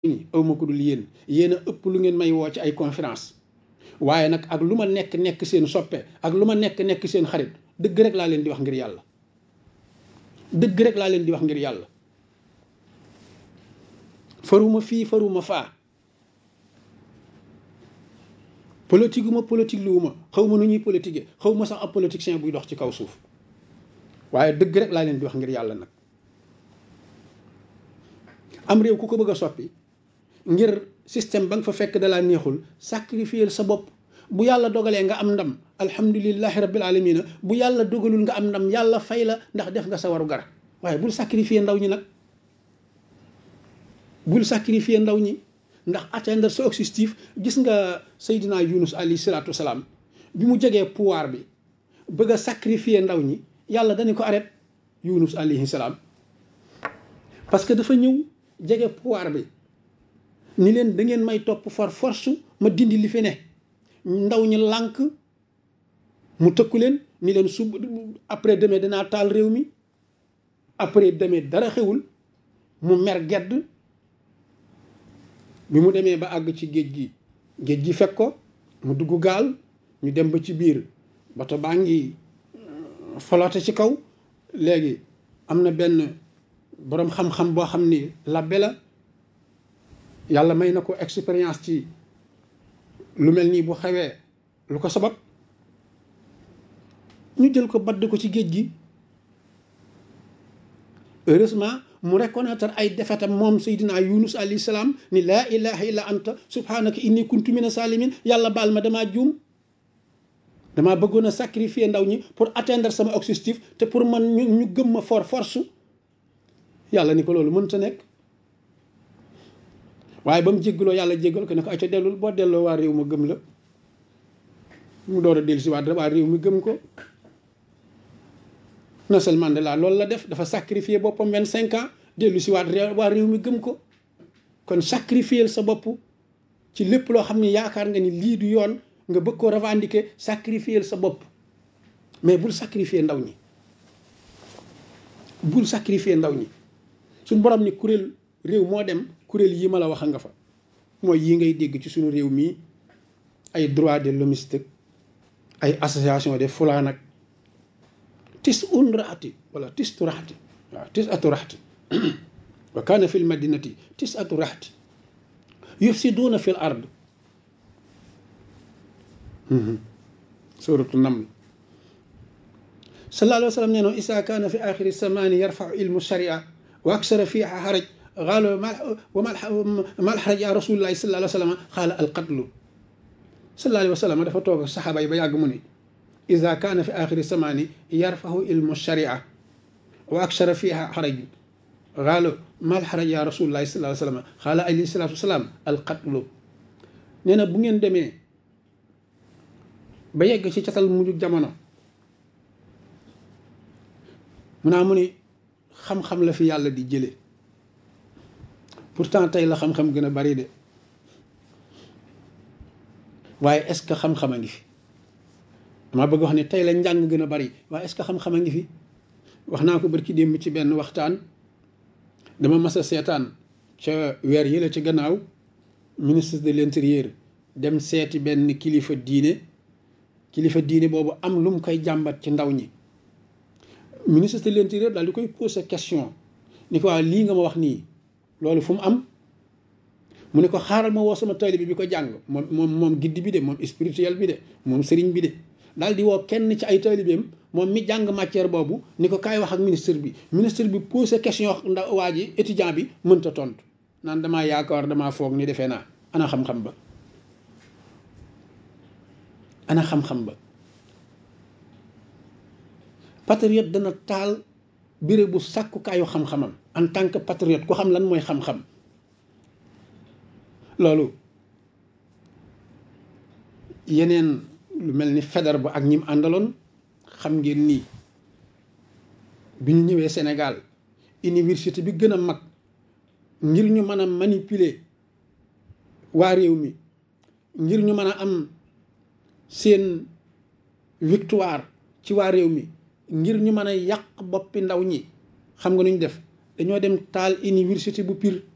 ñi aw ma ko dul yéen yéen a ëpp lu ngeen may woo ci ay conférence waaye nag ak lu ma nekk seen soppe ak lu ma nekk seen xarit dëgg rek laa leen di wax ngir yàlla dëgg rek laa leen di wax ngir yàlla faruma fii faruma faa politique ma politique luwuma xaw ma nu ñuy politique xaw ma sax ab politicien buy dox ci kaw suuf waaye dëgg rek laa leen di wax ngir yàlla nag am réew ku ko bëgg a soppi ngir système ba nga fa fekk dalaa neexul sacrifier sa bopp bu yàlla dogalee nga am ndam alhamdulillahi rabbil alamina bu yàlla dogalul nga am ndam yàlla fay la ndax def nga sa waru gar waaye bul sacrifier ndaw ñi nag bul sacrifier ndaw ñi ndax atteindre sa objectif. Gis nga Seydina Yunus alayhi salaatu wasalaam bi mu jegee pouvoir bi bëgg a sacrifier ndaw ñi yàlla dañu ko arrêté Yunus alayhi salaam parce que dafa ñëw jege pouvoir bi ni leen da ngeen may topp force ma dindi li fi ne ndaw ñi lànk mu tëkku leen ni leen sub après demain danaa taal réew mi après demain dara xewul mu mer gedd bi mu demee ba àgg ci géej gi fekk ko mu dugg gaal ñu dem ba ci biir bato baa ngi flotte ci kaw léegi am na benn boroom xam-xam boo xam ni labbe la yàlla may na ko expérience ci lu mel nii bu xewee lu ko sabab ñu jël ko badd ko ci géej gi heureusement mu reconnaître ay defetam moom Seydina Yunus alayhi salaam ni laa ilaha illa anta subhanaka inni kuntu mina salimin yàlla baal ma damaa juum damaa bëggoon a sacrifier ndaw ñi pour atteindre sama objectif te pour man ñu gëm ma force yàlla ni ko loolu mënta nekk waaye ba mu jéggaloo yàlla jéggal ko ne ko ay ca dellul boo delloo waa réew ma gëm la mu door a dellu si waa réew mi gëm ko Nelson Mandela loolu la def dafa sacrifier boppam 25 ans dellu si waa réew mi gëm ko kon sacrifier sa bopp ci lépp loo xam ne yaakaar nga ni lii du yoon nga bëgg ko revendiquer sacrifier sa bopp mais bul sacrifier ndaw ñi bul sacrifier ndaw ñi suñ borom ni kuréel réew moo dem kuréel yi ma la wax nga fa mooy yi ngay dégg ci suñu réew mii ay droit de l'hommiste ay association de fulaan ak tis un raxati wala tistu raxati waaw tis atu raxati wa kaana fi l madinati tis atu raxati yufsiduuna fi l ard suratu naml sallallahu alayhi wa sallam nee no isa kaana fi axiri samani yarfau ilmu sharia wa aksara fiha xaraj qaalo mal xaraj ya rasulillahi sallallahu alayhi wa sallam xaala alqatlu sallallahu alayhi wa sallam dafa toog saxaaba yi ba yàgg mu ni ida kaana fi axiri samani yarfahu ilmu sharia wa aksara fiha xaraj qaalo mal xaraj ya rasulillahi sallallahu alayhi wa sallam xaala alayhi salatu wasalaam alqatlu nee na bu ngeen demee ba yegg ci catal mujjug jamono mu ni xam-xam la fi yàlla di jële pourtant tey la xam-xam gën a bari de waaye est-ce que xam-xam a ngi fi dama bëgg wax ne tey la njàng gën a bari waaye est-ce que xam-xam a ngi fi wax naa ko barki démb ci benn waxtaan dama mas a seetaan ca weer yële ci gannaaw ministre de l'intérieur dem seeti benn kilifa diine boobu am lu mu koy jàmbat ci ndaw ñi ministre de l'intérieur daal di koy poser question ni ko waa lii nga ma wax nii loolu fu mu am mu ne ko xaaral ma woo sama taalibe bi ko jàng moom giddi bi de moom spirituel bi de moom sëriñ bi de daal di woo kenn ci ay taalibeem moom mi jàng matière boobu ni ko kaay wax ak ministre bi poser question ndaw waa ji étudiant bi mënta tontu naan damaa yaakaar damaa foog ni defee naa ana xam-xam ba ana xam-xam ba patriote dana taal béré bu sàkkukaayu xam-xamam en tant que patriote ku xam lan mooy xam-xam loolu yeneen lu mel ni Faidherbe ak ñim àndaloon xam ngeen nii bi ñu ñëwee Sénégal université bi gën a mag ngir ñu mën a manipuler waa réew mi ngir ñu mën a am seen victoire ci waa réew mi ngir ñu mën a yàq boppi ndaw ñi xam nga nu ñu def dañoo dem taal université bu Pire